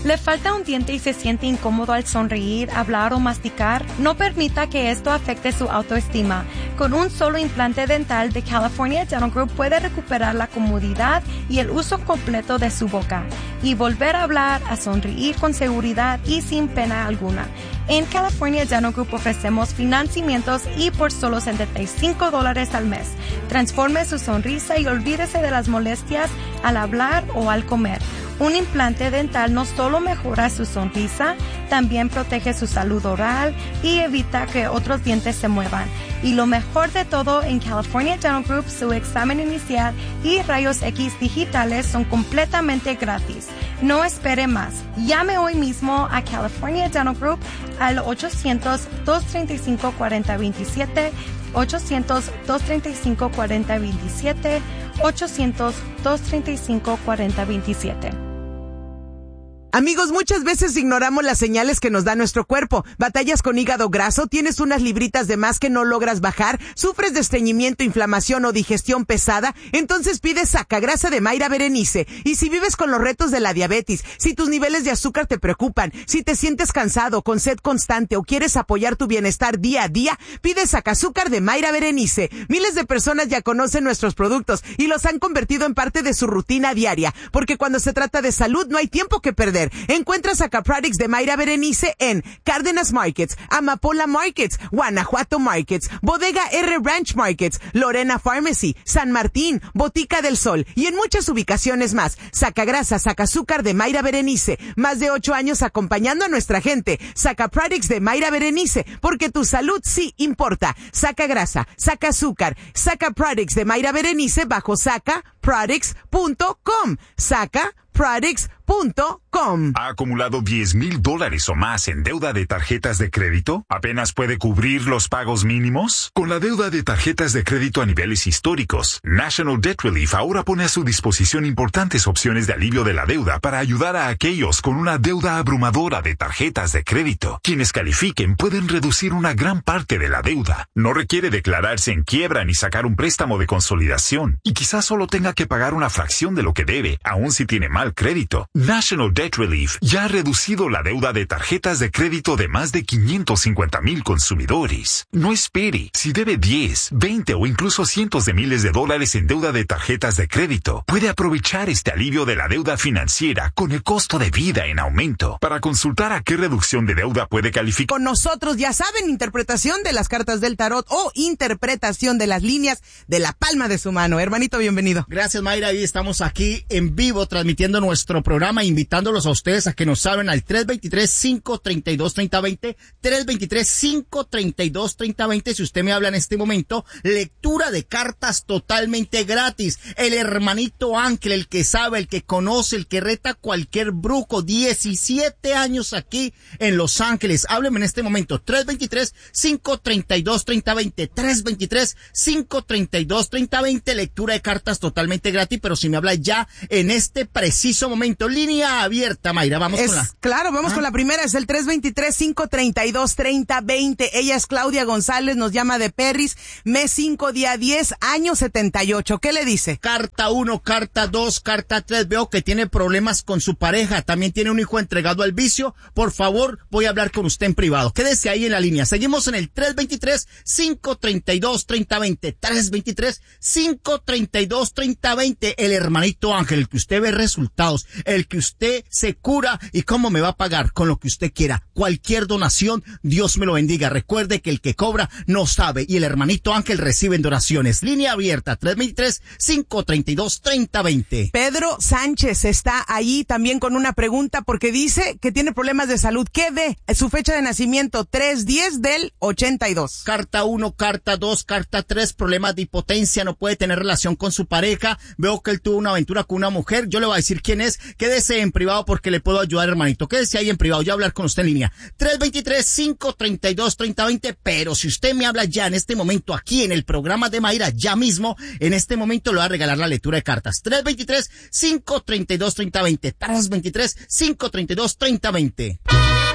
¿Le falta un diente y se siente incómodo al sonreír, hablar o masticar? No permita que esto afecte su autoestima. Con un solo implante dental de California Dental Group puede recuperar la comodidad y el uso completo de su boca y volver a hablar, a sonreír con seguridad y sin pena alguna. En California Dental Group ofrecemos financiamientos y por solo $75 al mes. Transforme su sonrisa y olvídese de las molestias al hablar o al comer. Un implante dental no solo mejora su sonrisa, también protege su salud oral y evita que otros dientes se muevan. Y lo mejor de todo, en California Dental Group, su examen inicial y rayos X digitales son completamente gratis. No espere más. Llame hoy mismo a California Dental Group al 800-235-4027, 800-235-4027, 800-235-4027. Amigos, muchas veces ignoramos las señales que nos da nuestro cuerpo. ¿Batallas con hígado graso? ¿Tienes unas libritas de más que no logras bajar? ¿Sufres de estreñimiento, inflamación o digestión pesada? Entonces pide Sacagrasa de Mayra Berenice. Y si vives con los retos de la diabetes, si tus niveles de azúcar te preocupan, si te sientes cansado, con sed constante o quieres apoyar tu bienestar día a día, pide Sacazúcar de Mayra Berenice. Miles de personas ya conocen nuestros productos y los han convertido en parte de su rutina diaria, porque cuando se trata de salud no hay tiempo que perder. Encuentra Sacaprotix de Mayra Berenice en Cárdenas Markets, Amapola Markets, Guanajuato Markets, Bodega R Ranch Markets, Lorena Pharmacy, San Martín, Botica del Sol y en muchas ubicaciones más. Sacagrasa, Sacazúcar de Mayra Berenice. Más de 8 años acompañando a nuestra gente. Sacaprotix de Mayra Berenice, porque tu salud sí importa. Sacagrasa, Sacazúcar, Sacaprotix de Mayra Berenice bajo sacaprotix.com. Sacaprotix.com. ¿Ha acumulado $10,000 o más en deuda de tarjetas de crédito? ¿Apenas puede cubrir los pagos mínimos? Con la deuda de tarjetas de crédito a niveles históricos, National Debt Relief ahora pone a su disposición importantes opciones de alivio de la deuda para ayudar a aquellos con una deuda abrumadora de tarjetas de crédito. Quienes califiquen pueden reducir una gran parte de la deuda. No requiere declararse en quiebra ni sacar un préstamo de consolidación. Y quizás solo tenga que pagar una fracción de lo que debe, aun si tiene mal crédito. National Debt Relief ya ha reducido la deuda de tarjetas de crédito de más de 550,000 consumidores. No espere. Si debe 10, 20 o incluso cientos de miles de dólares en deuda de tarjetas de crédito, puede aprovechar este alivio de la deuda financiera con el costo de vida en aumento. Para consultar a qué reducción de deuda puede calificar con nosotros, ya saben, interpretación de las cartas del tarot o interpretación de las líneas de la palma de su mano. Hermanito, bienvenido. Gracias, Mayra. Hoy estamos aquí en vivo transmitiendo nuestro programa, invitándolos a ustedes a que nos hablen al 323-532-3020, 323-532-3020. Si usted me habla en este momento, lectura de cartas totalmente gratis. El hermanito Ángel, el que sabe, el que conoce, el que reta cualquier brujo, 17 años aquí en Los Ángeles. Hábleme en este momento, 323-532-3020, 323-532-3020, lectura de cartas totalmente gratis, pero si me habla ya en este preciso momento, línea abierta, Mayra, vamos con la... Claro, vamos con la primera, es el 323-532-3020. Ella es Claudia González, nos llama de Perris, mes 5, día 10, año 78. ¿Qué le dice? Carta 1, carta 2, carta 3, veo que tiene problemas con su pareja, también tiene un hijo entregado al vicio. Por favor, voy a hablar con usted en privado. Quédese ahí en la línea. Seguimos en el 323-532-3020, 323-532-3020. El hermanito Ángel, el que usted ve resultados, el que usted se cura. ¿Y cómo me va a pagar? Con lo que usted quiera. Cualquier donación, Dios me lo bendiga. Recuerde que el que cobra no sabe, y el hermanito Ángel recibe en donaciones. Línea abierta, 323-532-3020. Pedro Sánchez está ahí también con una pregunta porque dice que tiene problemas de salud. ¿Qué ve? Su fecha de nacimiento, 3/10 del 82. Carta 1, carta 2, carta 3, problemas de impotencia, no puede tener relación con su pareja. Veo que él tuvo una aventura con una mujer. Yo le voy a decir quién es. Quédese en privado porque le puedo ayudar, hermanito. Quédese ahí en privado. Yo voy a hablar con usted en línea. 323-532-3020. Pero si usted me habla ya en este momento aquí en el programa de Mayra, ya mismo, en este momento le voy a regalar la lectura de cartas. 323-532-3020. 323-532-3020.